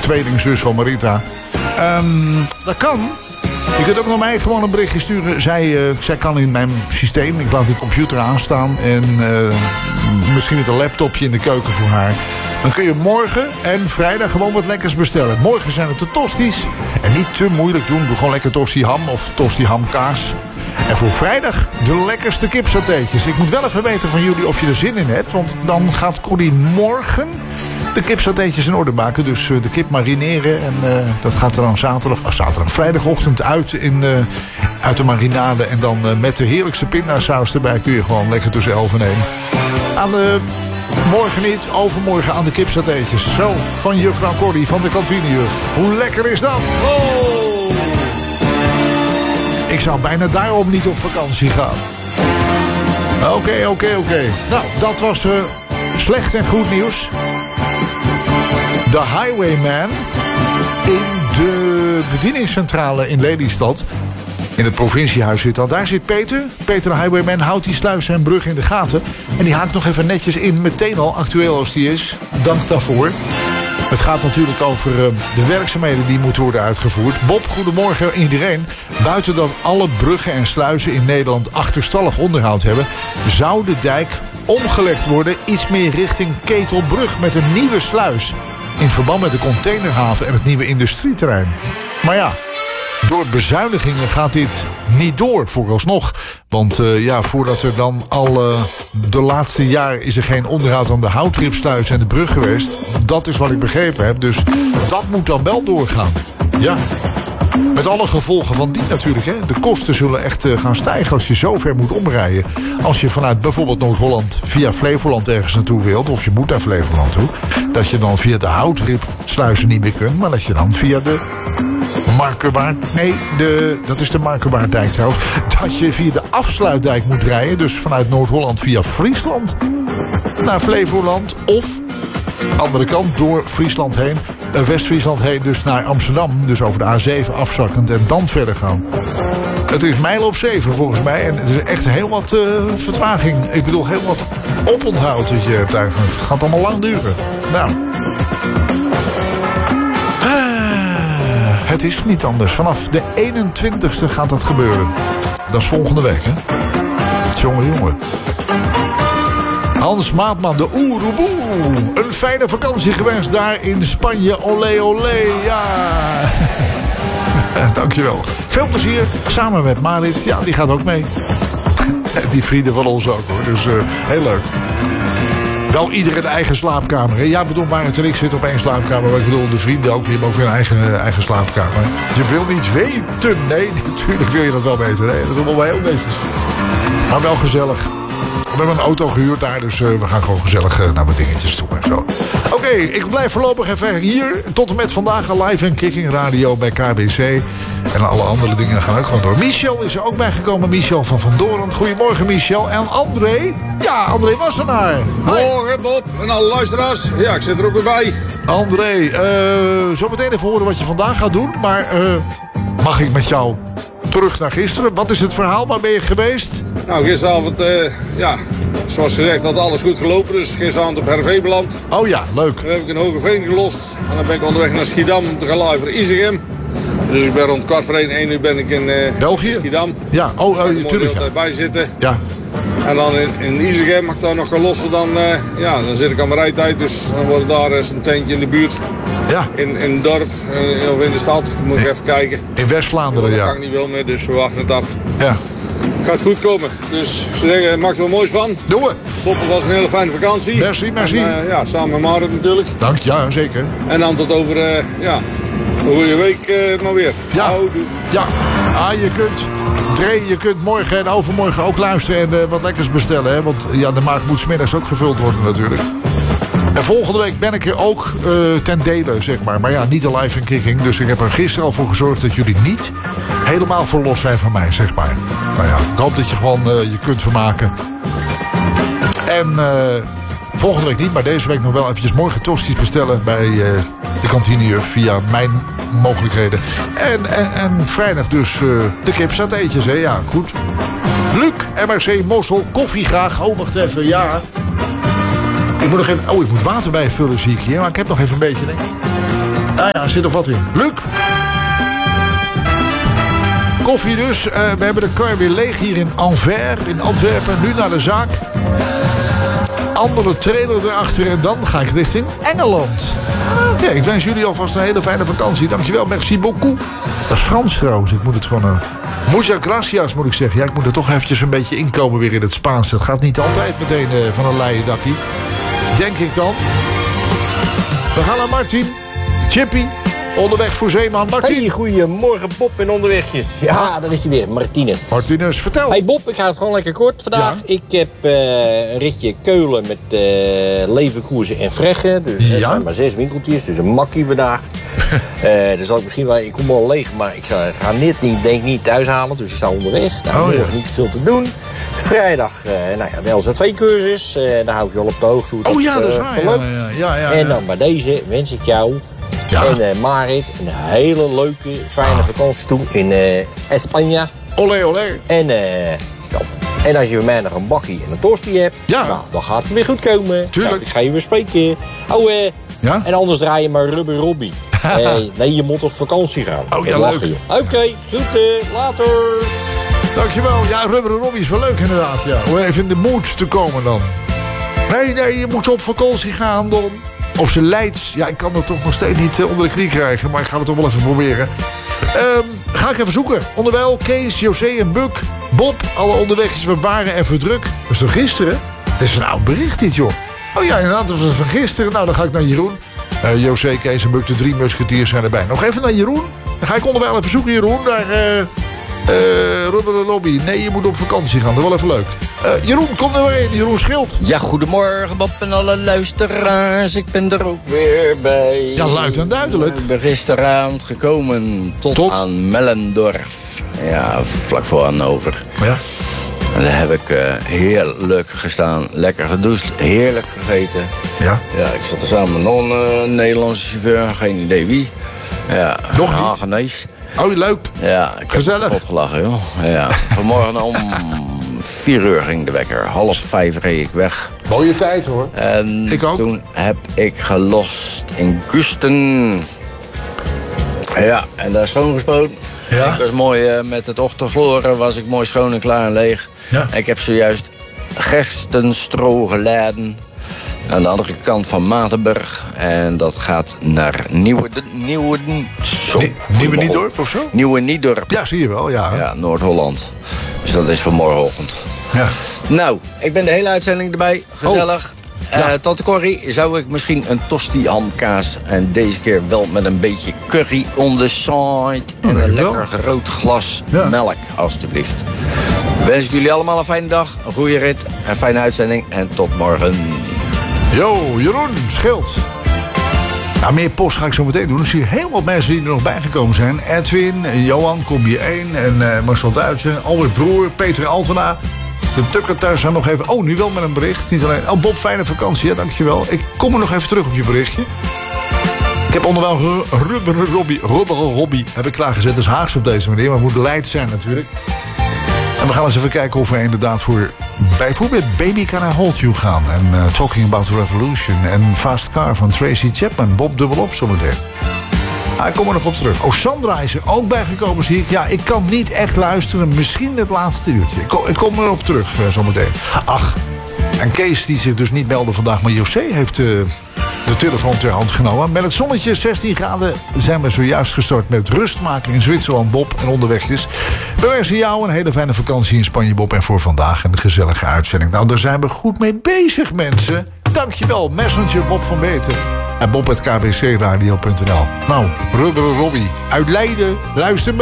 tweelingzus van Marita. Dat kan. Je kunt ook naar mij gewoon een berichtje sturen. Zij kan in mijn systeem. Ik laat de computer aanstaan. En misschien met een laptopje in de keuken voor haar. Dan kun je morgen en vrijdag gewoon wat lekkers bestellen. Morgen zijn het de tosties. En niet te moeilijk doen. Doe gewoon lekker tosti ham of tosti hamkaas. En voor vrijdag de lekkerste kipsatéetjes. Ik moet wel even weten van jullie of je er zin in hebt. Want dan gaat Corrie morgen de kipsatéetjes in orde maken. Dus de kip marineren. En dat gaat er dan vrijdagochtend uit de marinade. En dan met de heerlijkste pindasaus erbij kun je gewoon lekker tussen 11 en 1. Morgen niet, overmorgen aan de kipsatéetjes. Zo, van juffrouw Corrie van de kantinejuf. Hoe lekker is dat? Oh! Ik zou bijna daarom niet op vakantie gaan. Oké. Nou, dat was slecht en goed nieuws. De Highwayman in de bedieningscentrale in Lelystad. In het provinciehuis zit dat. Daar zit Peter. Peter de Highwayman houdt die sluis en brug in de gaten. En die haakt nog even netjes in. Meteen al actueel als die is. Dank daarvoor. Het gaat natuurlijk over de werkzaamheden die moeten worden uitgevoerd. Bob, goedemorgen iedereen. Buiten dat alle bruggen en sluizen in Nederland achterstallig onderhoud hebben, zou de dijk omgelegd worden iets meer richting Ketelbrug met een nieuwe sluis. In verband met de containerhaven en het nieuwe industrieterrein. Maar ja, door bezuinigingen gaat dit niet door vooralsnog. Want voordat er dan de laatste jaar is er geen onderhoud aan de houtripsluis en de brug geweest. Dat is wat ik begrepen heb. Dus dat moet dan wel doorgaan. Ja. Met alle gevolgen van die natuurlijk. Hè. De kosten zullen echt gaan stijgen als je zo ver moet omrijden. Als je vanuit bijvoorbeeld Noord-Holland via Flevoland ergens naartoe wilt. Of je moet naar Flevoland toe. Dat je dan via de houtripsluizen niet meer kunt. Maar dat je dan via de Markerwaard. Nee, dat is de Markerwaarddijk trouwens. Dat je via de afsluitdijk moet rijden. Dus vanuit Noord-Holland via Friesland naar Flevoland. Of andere kant door Friesland heen. West-Friesland heen dus naar Amsterdam. Dus over de A7 afzakkend en dan verder gaan. Het is mijlen op 7 volgens mij. En het is echt heel wat vertraging. Ik bedoel heel wat oponthoud dat je hebt eigenlijk. Het gaat allemaal lang duren. Nou. Het is niet anders. Vanaf de 21ste gaat dat gebeuren. Dat is volgende week, hè? Jongen. Hans Maatman, de Oeroeboe. Een fijne vakantie gewenst daar in Spanje. Olé, olé, ja. Dankjewel. Veel plezier. Samen met Marit. Ja, die gaat ook mee. Die vrienden van ons ook, hoor. Dus heel leuk. Wel ieder een eigen slaapkamer. Hè? Ja, bedoel, Marit en ik zitten op één slaapkamer. Maar ik bedoel, de vrienden ook. Die hebben ook weer een eigen slaapkamer. Je wil niet weten. Nee, natuurlijk wil je dat wel weten. Nee, dat doen we wel heel netjes. Maar wel gezellig. We hebben een auto gehuurd daar, dus we gaan gewoon gezellig naar mijn dingetjes toe en zo. Oké, ik blijf voorlopig even hier. Tot en met vandaag een live en kicking radio bij KBC. En alle andere dingen gaan ook gewoon door. Michel is er ook bijgekomen. Michel van Doorn. Goedemorgen, Michel. En André. Ja, André Wassenaar. Morgen, Bob. En alle luisteraars. Ja, ik zit er ook weer bij. André, zo meteen even horen wat je vandaag gaat doen. Maar mag ik met jou terug naar gisteren? Wat is het verhaal? Waar ben je geweest? Nou, gisteravond, zoals gezegd, had alles goed gelopen. Dus gisteravond op Hervé beland. Oh ja, leuk. Toen heb ik in Hogeveen gelost. En dan ben ik onderweg naar Schiedam om te gaan live voor Isegem. Dus ik ben rond 1:15 ben ik in België? Schiedam. Ja, natuurlijk. Ja. Bij zitten. Ja. En dan in Isegem, mag ik daar nog gaan lossen, dan zit ik aan mijn rijtijd. Dus dan wordt daar een tentje in de buurt. Ja. In het dorp of in de stad. Moet ik even kijken. In West-Vlaanderen, ja. Dat kan ik niet wel meer, dus we wachten het af. Ja. Gaat goed komen. Dus ik zou zeggen, maak er wel moois van. Doen we. Boppen was een hele fijne vakantie. Merci. En, samen met Marit natuurlijk. Dank, ja, zeker. En dan tot over, een goede week maar weer. Ja. Ja. Je kunt morgen en overmorgen ook luisteren en wat lekkers bestellen. Hè? Want ja, de maag moet 's middags ook gevuld worden natuurlijk. En volgende week ben ik er ook ten dele, zeg maar. Maar ja, niet de live en kicking. Dus ik heb er gisteren al voor gezorgd dat jullie niet helemaal voor los zijn van mij, zeg maar. Nou ja, ik hoop dat je gewoon je kunt vermaken. En volgende week niet, maar deze week nog wel eventjes morgen tosties bestellen bij de kantinejuf via mijn mogelijkheden. En vrijdag dus de kipsatéetjes, hè? Ja, goed. Luc, MRC Mossel, koffie graag. Oh, wacht even, ja. Ik moet nog even... Oh, ik moet water bijvullen, zie ik hier. Maar ik heb nog even een beetje, denk ik. Nou ja, zit nog wat in. Luc! Koffie dus. We hebben de kar weer leeg hier in Anvers, in Antwerpen. Nu naar de zaak. Andere trailer erachter en dan ga ik richting Engeland. Ja, ik wens jullie alvast een hele fijne vakantie. Dankjewel, merci beaucoup. Dat is Frans trouwens. Ik moet het gewoon... Muchas gracias moet ik zeggen. Ja, ik moet er toch eventjes een beetje inkomen weer in het Spaans. Dat gaat niet altijd meteen van een leien dakkie. Denk ik dan. We gaan naar Martin. Chippy. Onderweg voor Zeeman. Martin. Hey, goedemorgen Bob en onderwegjes. Ja, daar is hij weer, Martinez. Martinez, vertel. Hey Bob, ik ga het gewoon lekker kort vandaag. Ja. Ik heb een ritje Keulen met Leverkusen en Vreggen. Dus het zijn maar 6 winkeltjes, dus een makkie vandaag. Dan zal ik misschien wel, ik kom al leeg, maar ik ga net niet thuis halen. Dus ik sta onderweg. Nou, morgen niet veel te doen. Vrijdag, de LZ2-cursus. Daar hou ik je wel op de hoogte. Dat is waar. Ja. En dan bij deze wens ik jou... Ja. En Marit, een hele leuke, fijne vakantie toe in Spanje. Olé. En dat. En als je bij mij nog een bakkie en een tosti hebt, dan gaat het weer goed komen. Tuurlijk. Nou, ik ga je weer spreken. En anders draai je maar Rubber Robbie. Nee, je moet op vakantie gaan. Leuk. Oké, groeten, later. Dankjewel. Ja, Rubber Robbie is wel leuk inderdaad. Ja. Om even in de mood te komen dan. Nee, je moet op vakantie gaan dan. Of ze Leids. Ja, ik kan dat toch nog steeds niet onder de knie krijgen. Maar ik ga het toch wel even proberen. Ga ik even zoeken. Onderwijl Kees, José en Buk. Bob, alle onderwegjes. We waren even druk. Dat is toch gisteren? Het is een oud bericht dit, joh. Oh ja, inderdaad. Dat was van gisteren. Nou, dan ga ik naar Jeroen. José, Kees en Buk, de 3 musketiers zijn erbij. Nog even naar Jeroen. Dan ga ik onderwijl even zoeken, Jeroen. Naar Rubber Lobby. Nee, je moet op vakantie gaan. Dat is wel even leuk. Jeroen, kom er maar in. Jeroen Schild. Ja, goedemorgen Bob en alle luisteraars. Ik ben er ook weer bij. Ja, luid en duidelijk. Ik ben gisteravond gekomen tot aan Mellendorf. Ja, vlak voor Hannover. Ja. En daar heb ik heerlijk gestaan. Lekker gedoucht, heerlijk gegeten. Ja. Ja, ik zat er samen met nog een Nederlandse chauffeur. Geen idee wie. Ja, nog niet? Hagenees. Oh, leuk. Ja, ik gezellig. heb kapot gelachen, joh. Ja. Vanmorgen om 4 uur ging de wekker. 4:30 reed ik weg. Mooie tijd, hoor. En ik ook. Toen heb ik gelost in Gusten. Ja, en daar schoongespoten. Ja. Ik was mooi met het ochtendgloren, was ik mooi schoon en klaar en leeg. Ja. En ik heb zojuist gerstenstro geladen aan de andere kant van Matenburg. En dat gaat naar Nieuwe Niedorp of zo? Nieuwe Niedorp. Ja, zie je wel, ja. Ja, Noord-Holland. Dus dat is van morgenochtend. Ja. Nou, ik ben de hele uitzending erbij. Gezellig. Tante Corrie, zou ik misschien een tosti hamkaas en deze keer wel met een beetje curry on the side en een lekker groot glas melk, alstublieft. Wens ik jullie allemaal een fijne dag, een goede rit, een fijne uitzending en tot morgen. Yo, Jeroen Schild. Nou, meer post ga ik zo meteen doen. Er zijn heel wat mensen die er nog bijgekomen zijn. Edwin, Johan, Combi 1 en Marcel Duitsen, Albert Broer, Peter Altena. De tukker thuis zijn nog even... Oh, nu wel met een bericht. Niet alleen... Oh, Bob, fijne vakantie. Ja, dankjewel. Ik kom er nog even terug op je berichtje. Ik heb onderwijl Rubber Robbie heb ik klaargezet. Dat is Haags op deze manier, maar het moet Leids zijn natuurlijk. En we gaan eens even kijken of we inderdaad voor... bijvoorbeeld Baby Can I Hold You gaan. En Talking About the Revolution. En Fast Car van Tracy Chapman. Bob dubbelop zometeen. Ik kom er nog op terug. Oh, Sandra is er ook bijgekomen, zie ik. Ja, ik kan niet echt luisteren. Misschien het laatste uurtje. Ik kom erop terug zometeen. Ach, en Kees die zich dus niet meldde vandaag. Maar José heeft de telefoon ter hand genomen. Met het zonnetje, 16 graden, zijn we zojuist gestart met rust maken in Zwitserland, Bob. En onderwegjes. We wensen jou een hele fijne vakantie in Spanje, Bob. En voor vandaag een gezellige uitzending. Nou, daar zijn we goed mee bezig, mensen. Dankjewel, Messenger Bob van Beeten. En Bob@kbcradio.nl. Nou, Rubber Robbie uit Leiden, luister mee.